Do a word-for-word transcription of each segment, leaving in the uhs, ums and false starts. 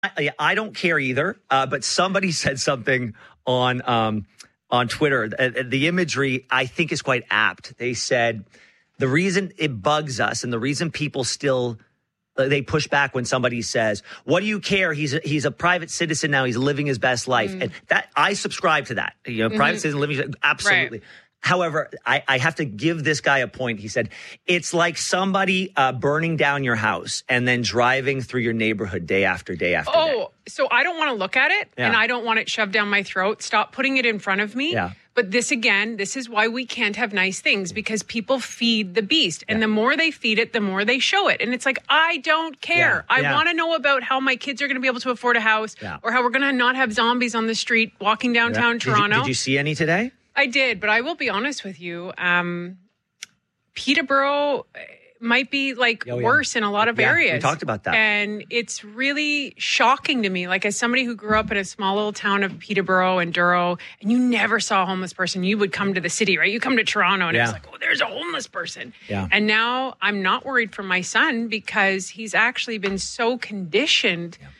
I, I don't care either, uh, but somebody said something on um, on Twitter. Uh, the imagery, I think, is quite apt. They said the reason it bugs us and the reason people still uh, they push back when somebody says, "What do you care? He's a, he's a private citizen now. He's living his best life." Mm. And that I subscribe to that. You know, mm-hmm. private citizen living absolutely. Right. However, I, I have to give this guy a point. He said, it's like somebody uh, burning down your house and then driving through your neighborhood day after day after oh, day. Oh, so I don't want to look at it yeah. and I don't want it shoved down my throat. Stop putting it in front of me. Yeah. But this, again, this is why we can't have nice things, because people feed the beast. And yeah. the more they feed it, the more they show it. And it's like, I don't care. Yeah. I yeah. want to know about how my kids are going to be able to afford a house yeah. or how we're going to not have zombies on the street walking downtown yeah. Toronto. Did you, did you see any today? I did, but I will be honest with you. Um, Peterborough might be like oh, yeah. worse in a lot of yeah, areas. We talked about that. And it's really shocking to me. Like, as somebody who grew up in a small little town of Peterborough and Douro, and you never saw a homeless person, you would come to the city, right? You come to Toronto and yeah. it's like, oh, there's a homeless person. Yeah. And now I'm not worried for my son because he's actually been so conditioned yeah.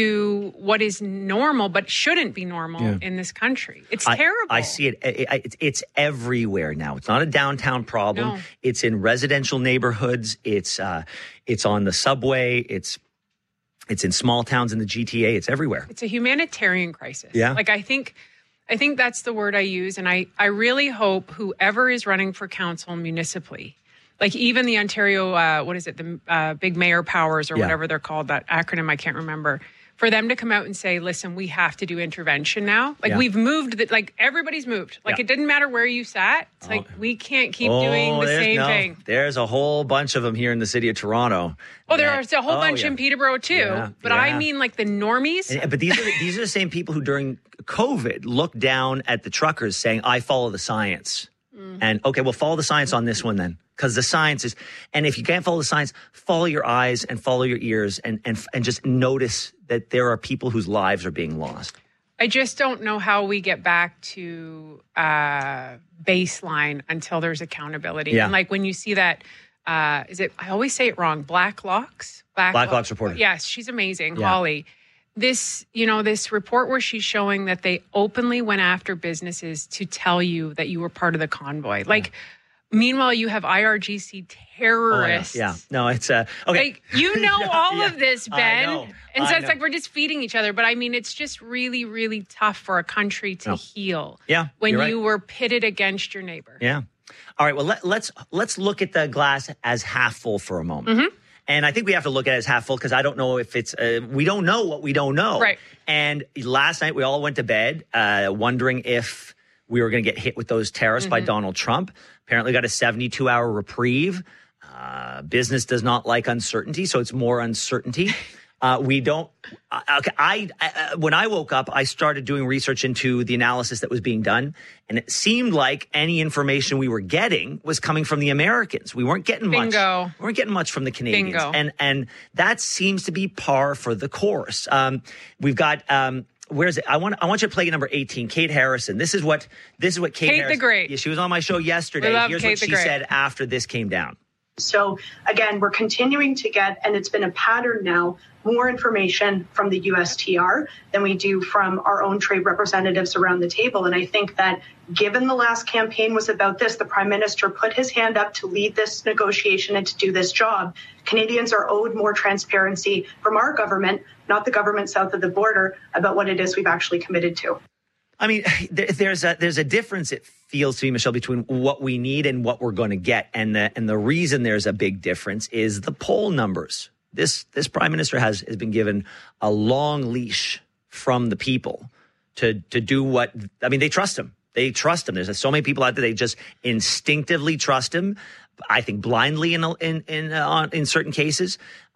to what is normal but shouldn't be normal yeah. in this country. It's I, terrible. I see it. It, it. It's everywhere now. It's not a downtown problem. No. It's in residential neighborhoods. It's uh, it's on the subway. It's it's in small towns in the G T A. It's everywhere. It's a humanitarian crisis. Yeah. Like, I think I think that's the word I use. And I, I really hope whoever is running for council municipally, like even the Ontario, uh, what is it, the uh, Big Mayor Powers or yeah. whatever they're called, that acronym I can't remember, for them to come out and say, listen, we have to do intervention now. Like yeah. we've moved, the, like everybody's moved. Like yeah. it didn't matter where you sat. It's oh. like we can't keep oh, doing the same no, thing. There's a whole bunch of them here in the city of Toronto. Oh, there's a whole oh, bunch yeah. in Peterborough too. Yeah, but yeah. I mean like the normies. And, but these are the, these are the same people who during COVID looked down at the truckers saying, I follow the science. Mm-hmm. And okay, well, follow the science on this one then. Because the science is, and if you can't follow the science, follow your eyes and follow your ears and, and, and just notice that there are people whose lives are being lost. I just don't know how we get back to uh, baseline until there's accountability. Yeah. And like when you see that, uh, is it, I always say it wrong, Blacklocks? Black Blacklocks reporter. Yes, she's amazing, yeah. Holly. This, you know, this report where she's showing that they openly went after businesses to tell you that you were part of the convoy. Like, yeah. Meanwhile, you have I R G C terrorists. Oh, yeah. yeah, no, it's uh, okay. Like, you know yeah, all yeah. of this, Ben, I know. and so I it's know. like we're just feeding each other. But I mean, it's just really, really tough for a country to no. heal. Yeah, when you're you right. were pitted against your neighbor. Yeah. All right. Well, let, let's let's look at the glass as half full for a moment. Mm-hmm. And I think we have to look at it as half full because I don't know if it's, uh, we don't know what we don't know. Right. And last night we all went to bed uh, wondering if we were going to get hit with those tariffs mm-hmm. by Donald Trump. Apparently got a seventy-two hour reprieve. Uh, business does not like uncertainty, so it's more uncertainty. Uh, we don't. Uh, okay, I, I when I woke up, I started doing research into the analysis that was being done, and it seemed like any information we were getting was coming from the Americans. We weren't getting Bingo. much. We weren't getting much from the Canadians, Bingo. and and that seems to be par for the course. Um, we've got. Um, Where is it? I want I want you to play number eighteen, Kate Harrison. This is what this is what Kate, Kate Harrison, the Great. Yeah, she was on my show yesterday. We love Here's Kate what the she Great. said after this came down. So again, we're continuing to get, and it's been a pattern now, more information from the U S T R than we do from our own trade representatives around the table. And I think that given the last campaign was about this, the Prime Minister put his hand up to lead this negotiation and to do this job. Canadians are owed more transparency from our government, not the government south of the border, about what it is we've actually committed to. I mean, there, there's a there's a difference, it feels to me, Michelle, between what we need and what we're going to get. And the, and the reason there's a big difference is the poll numbers. This this prime minister has, has been given a long leash from the people to to do what, I mean, they trust him. They trust him. There's so many people out there, they just instinctively trust him. I think blindly in in in, uh, in certain cases.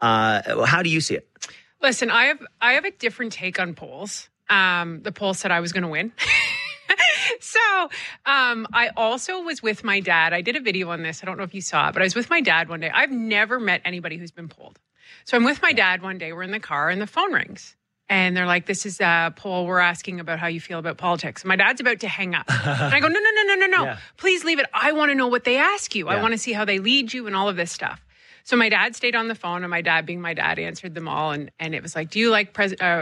Uh, how do you see it? Listen, I have I have a different take on polls. Um, the poll said I was going to win. So um, I also was with my dad. I did a video on this. I don't know if you saw it, but I was with my dad one day. I've never met anybody who's been polled. So I'm with my dad one day. We're in the car and the phone rings. And they're like, this is a poll. We're asking about how you feel about politics. And my dad's about to hang up. And I go, no, no, no, no, no, no. Yeah. Please leave it. I want to know what they ask you. Yeah. I want to see how they lead you and all of this stuff. So my dad stayed on the phone, and my dad, being my dad, answered them all. And, and it was like, do you like Pres- uh,